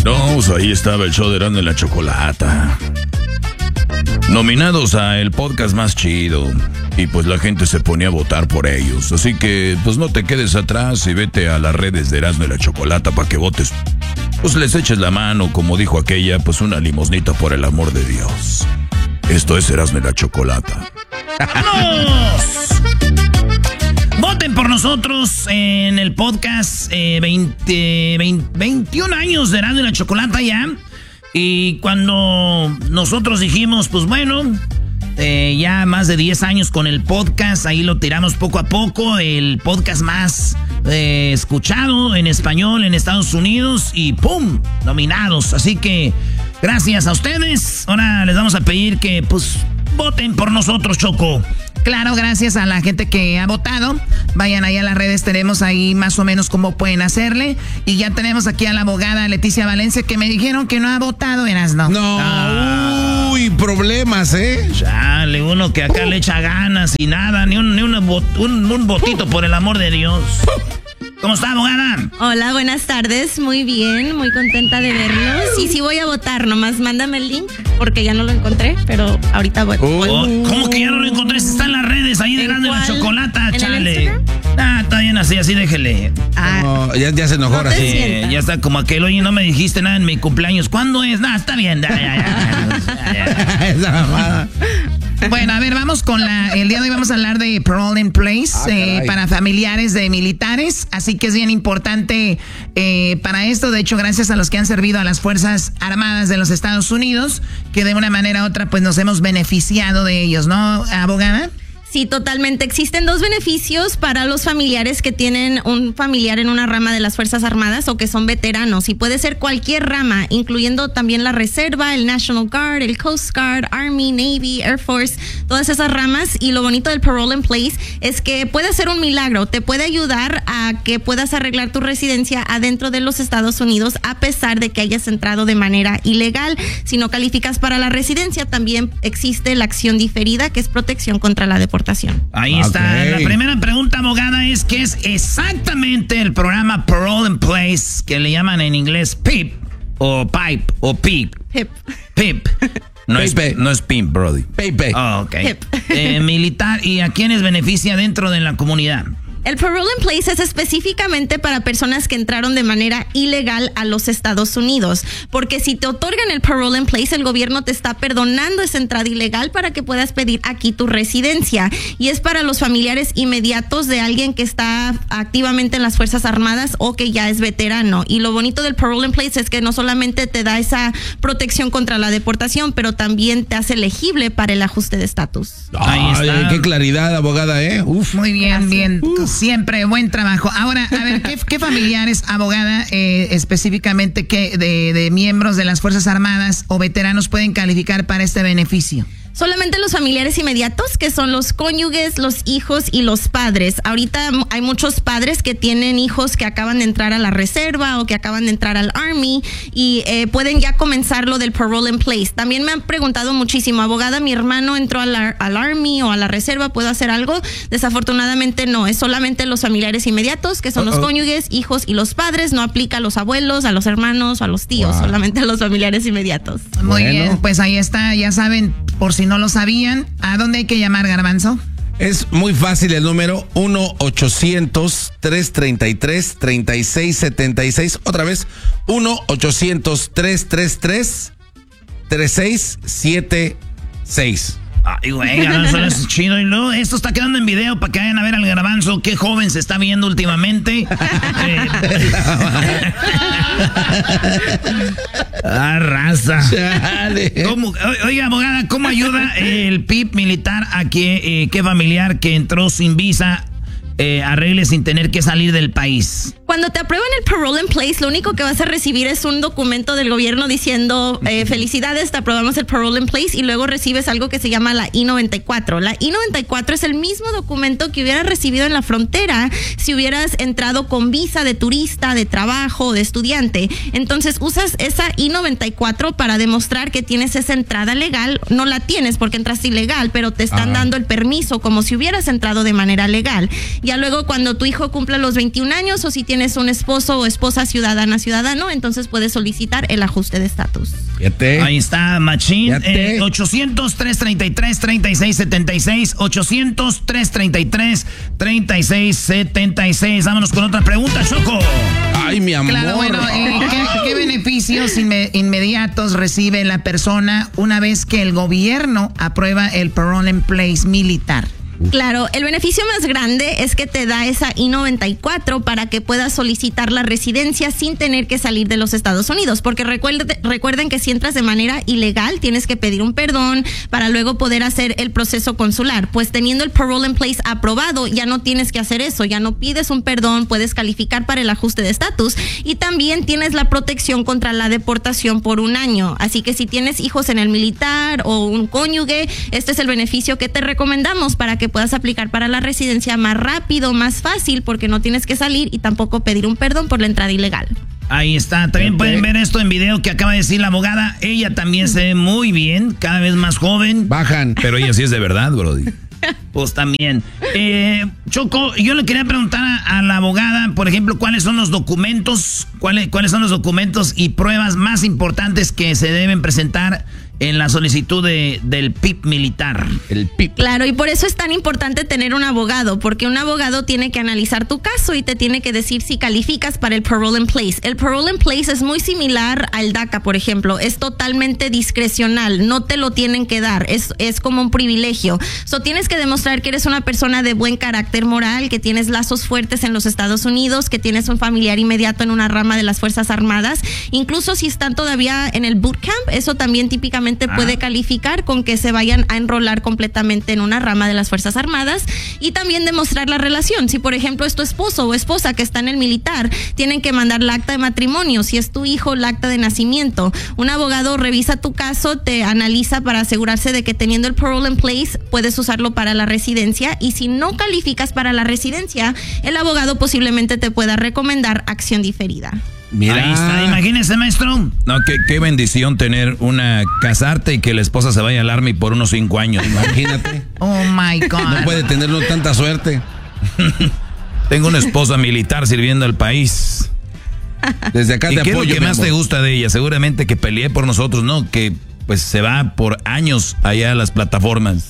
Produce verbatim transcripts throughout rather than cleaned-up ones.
No, pues ahí estaba el show de Erasmo y la Chocolata. Nominados a el podcast más chido. Y pues la gente se ponía a votar por ellos. Así que pues no te quedes atrás y vete a las redes de Erasmo y la Chocolata para que votes. Pues les eches la mano, como dijo aquella, pues una limosnita por el amor de Dios. Esto es Erasmo y la Chocolata. ¡Vamos! Voten por nosotros en el podcast eh, veinte, veinte, veintiún años de Erasmo y la Chocolata ya. Y cuando nosotros dijimos, pues bueno, eh, ya más de diez años con el podcast, ahí lo tiramos poco a poco, el podcast más eh, escuchado en español en Estados Unidos y ¡pum! Nominados. Así que gracias a ustedes. Ahora les vamos a pedir que pues voten por nosotros, Choco. Claro, gracias a la gente que ha votado. Vayan ahí a las redes, tenemos ahí más o menos cómo pueden hacerle. Y ya tenemos aquí a la abogada Leticia Valencia, que me dijeron que no ha votado, Erasmo. No, ah. uy, problemas, ¿eh? Chale, uno que acá uh. le echa ganas y nada, ni un, ni una bot, un, un botito uh. por el amor de Dios. ¿Cómo está, abogada? Hola, buenas tardes. Muy bien, muy contenta de verlos. Y sí voy a votar, nomás mándame el link, porque ya no lo encontré, pero ahorita voy. Oh, oh, ¿cómo que ya no lo encontré? Está en las redes, ahí de Erasmo y la Chocolata, chale. Ah, está bien así, así déjele. Ah, no, ya, ya se enojó no así. Eh, ya está como aquel, oye, no me dijiste nada en mi cumpleaños. ¿Cuándo es? Nah, está bien. Ya, ya, ya, ya, ya. Esa mamada. Bueno, a ver, vamos con la... El día de hoy vamos a hablar de parole in place ah, eh, para familiares de militares. Así que es bien importante eh, para esto. De hecho, gracias a los que han servido a las Fuerzas Armadas de los Estados Unidos, que de una manera u otra pues nos hemos beneficiado de ellos, ¿no, abogada? Sí, totalmente. Existen dos beneficios para los familiares que tienen un familiar en una rama de las Fuerzas Armadas o que son veteranos. Y puede ser cualquier rama, incluyendo también la Reserva, el National Guard, el Coast Guard, Army, Navy, Air Force, todas esas ramas. Y lo bonito del parole in place es que puede ser un milagro. Te puede ayudar a que puedas arreglar tu residencia adentro de los Estados Unidos a pesar de que hayas entrado de manera ilegal. Si no calificas para la residencia, también existe la acción diferida, que es protección contra la deportación. Ahí está. Okay. La primera pregunta, abogada, es ¿qué es exactamente el programa Parole in Place, que le llaman en inglés P I P o Pipe o P I P? P I P. P I P. No es, no es Pimp, Brody. P I P. Oh, ok. P I P. Eh, militar, ¿y a quiénes beneficia dentro de la comunidad? El parole in place es específicamente para personas que entraron de manera ilegal a los Estados Unidos, porque si te otorgan el parole in place, el gobierno te está perdonando esa entrada ilegal para que puedas pedir aquí tu residencia, y es para los familiares inmediatos de alguien que está activamente en las Fuerzas Armadas o que ya es veterano. Y lo bonito del parole in place es que no solamente te da esa protección contra la deportación, pero también te hace elegible para el ajuste de estatus. Ahí está. Qué claridad, abogada, ¿eh? Uf. Muy bien, Gracias. bien. Uf. Siempre buen trabajo. Ahora, a ver, ¿qué, qué familiares, abogada, eh, específicamente qué de, de miembros de las Fuerzas Armadas o veteranos pueden calificar para este beneficio? Solamente los familiares inmediatos, que son los cónyuges, los hijos y los padres. Ahorita hay muchos padres que tienen hijos que acaban de entrar a la Reserva o que acaban de entrar al Army y eh, pueden ya comenzar lo del parole in place. También me han preguntado muchísimo, abogada, mi hermano entró al, al Army o a la Reserva, ¿puedo hacer algo? Desafortunadamente no, es solamente los familiares inmediatos, que son Uh-oh. los cónyuges, hijos y los padres. No aplica a los abuelos, a los hermanos o a los tíos, wow. solamente a los familiares inmediatos. Muy bueno. bien, pues ahí está, ya saben, por si no lo sabían, ¿a dónde hay que llamar, Garbanzo? Es muy fácil el número uno ochocientos, tres treinta y tres, treinta y seis setenta y seis. Otra vez, uno ochocientos, tres treinta y tres, treinta y seis setenta y seis. Ay, güey, Garbanzo, eso es chido. Y luego, esto está quedando en video para que vayan a ver al Garbanzo. Qué joven se está viendo últimamente. eh. Ah, raza. ¿Cómo, oiga, abogada, ¿cómo ayuda el P I P militar a que eh, qué familiar que entró sin visa eh, arregle sin tener que salir del país? Cuando te aprueban el parole in place, lo único que vas a recibir es un documento del gobierno diciendo eh, felicidades, te aprobamos el parole in place, y luego recibes algo que se llama la I noventa y cuatro. La I noventa y cuatro es el mismo documento que hubieras recibido en la frontera si hubieras entrado con visa de turista, de trabajo, de estudiante. Entonces usas esa I noventa y cuatro para demostrar que tienes esa entrada legal. No la tienes porque entraste ilegal, pero te están Ajá. dando el permiso como si hubieras entrado de manera legal. Ya luego cuando tu hijo cumpla los veintiún años o si tienes tienes un esposo o esposa ciudadana, ciudadano, entonces puedes solicitar el ajuste de estatus. Ahí está, Machín. Eh, ochocientos, tres treinta y tres, treinta y seis setenta y seis. ochocientos, tres treinta y tres, treinta y seis setenta y seis. Vámonos con otra pregunta, Choco. Ay, mi amor. Claro, bueno, eh, ¿qué, ¿qué beneficios inme- inmediatos recibe la persona una vez que el gobierno aprueba el Parole in Place militar? Claro, el beneficio más grande es que te da esa I noventa y cuatro para que puedas solicitar la residencia sin tener que salir de los Estados Unidos, porque recuerde, recuerden que si entras de manera ilegal tienes que pedir un perdón para luego poder hacer el proceso consular. Pues teniendo el Parole in Place aprobado ya no tienes que hacer eso, ya no pides un perdón, puedes calificar para el ajuste de estatus y también tienes la protección contra la deportación por un año. Así que si tienes hijos en el militar o un cónyuge, este es el beneficio que te recomendamos para que puedas aplicar para la residencia más rápido, más fácil, porque no tienes que salir y tampoco pedir un perdón por la entrada ilegal. Ahí está, también okay. Pueden ver esto en video que acaba de decir la abogada. Ella también se ve muy bien, cada vez más joven. Bajan. Pero ella sí es de verdad, brody. Pues también. Eh, Choco, yo le quería preguntar a, a la abogada, por ejemplo, ¿cuáles son los documentos, cuáles, cuáles son los documentos y pruebas más importantes que se deben presentar en la solicitud de, del P I P militar? El P I P. Claro, y por eso es tan importante tener un abogado, porque un abogado tiene que analizar tu caso y te tiene que decir si calificas para el Parole in Place. El Parole in Place es muy similar al DACA, por ejemplo. Es totalmente discrecional, no te lo tienen que dar, es, es como un privilegio. So, tienes que demostrar que eres una persona de buen carácter moral, que tienes lazos fuertes en los Estados Unidos, que tienes un familiar inmediato en una rama de las Fuerzas Armadas. Incluso si están todavía en el bootcamp, eso también típicamente puede ah. calificar con que se vayan a enrolar completamente en una rama de las Fuerzas Armadas, y también demostrar la relación. Si por ejemplo es tu esposo o esposa que está en el militar, tienen que mandar la acta de matrimonio. Si es tu hijo, la acta de nacimiento. Un abogado revisa tu caso, te analiza para asegurarse de que teniendo el Parole in Place puedes usarlo para la residencia, y si no calificas para la residencia, el abogado posiblemente te pueda recomendar acción diferida. Mira. Ahí está, imagínese, maestro. No, qué, qué bendición tener una, casarte y que la esposa se vaya al Army por unos cinco años, imagínate. Oh my God. No puede tener uno tanta suerte. Tengo una esposa militar sirviendo al país. Desde acá ¿Y te qué apoyo, es lo que más amor? te gusta de ella? Seguramente que peleé por nosotros, ¿no? Que pues se va por años allá a las plataformas.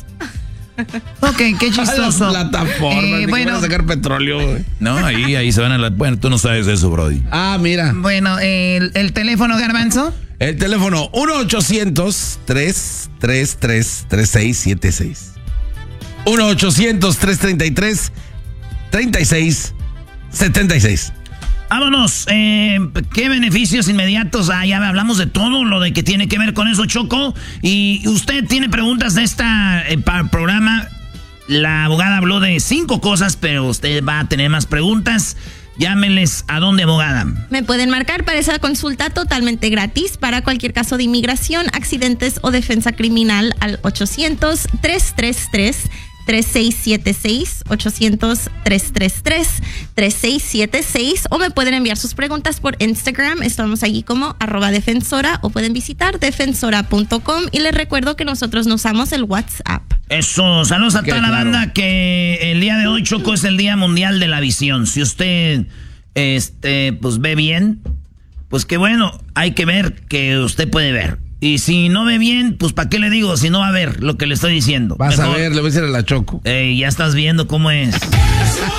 Ok, qué chistoso. A las plataformas, eh, bueno, van a sacar petróleo, güey. No, ahí, ahí se van a la... Bueno, tú no sabes eso, brody. Ah, mira. Bueno, eh, el, el teléfono, Garbanzo. El teléfono uno ochocientos, tres treinta y tres, treinta y seis setenta y seis. uno ochocientos, tres treinta y tres, treinta y seis setenta y seis. Vámonos, eh, ¿qué beneficios inmediatos? Ah, ya hablamos de todo lo de que tiene que ver con eso, Choco. Y usted tiene preguntas de este eh, programa. La abogada habló de cinco cosas, pero usted va a tener más preguntas. Llámenles a dónde, abogada. Me pueden marcar para esa consulta totalmente gratis para cualquier caso de inmigración, accidentes o defensa criminal al ochocientos, tres treinta y tres, treinta y seis setenta y seis, ochocientos, tres treinta y tres, treinta y seis setenta y seis, o me pueden enviar sus preguntas por Instagram. Estamos allí como arroba defensora, o pueden visitar defensora punto com, y les recuerdo que nosotros no usamos el WhatsApp. Eso, saludos a toda la claro. banda, que el día de hoy, Choco, es el Día Mundial de la Visión. Si usted, este, pues ve bien, pues qué bueno, hay que ver que usted puede ver. Y si no ve bien, pues ¿para qué le digo? Si no va a ver lo que le estoy diciendo. Vas Mejor, a ver, le voy a decir a la Choco. Ey, ya estás viendo cómo es.